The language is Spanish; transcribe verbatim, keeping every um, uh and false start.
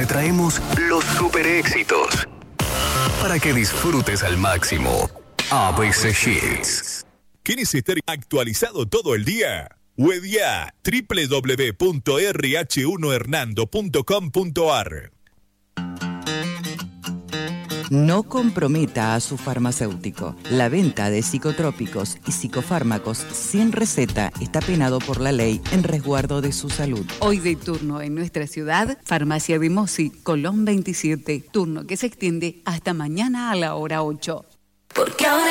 Te traemos los super éxitos para que disfrutes al máximo. A B C Hits. ¿Quieres estar actualizado todo el día? Wedia, doble u doble u doble u punto erre hache uno hernando punto com punto a r. No comprometa a su farmacéutico. La venta de psicotrópicos y psicofármacos sin receta está penado por la ley en resguardo de su salud. Hoy de turno en nuestra ciudad, Farmacia de Mossi, Colón veintisiete, turno que se extiende hasta mañana a la hora ocho. Porque ahora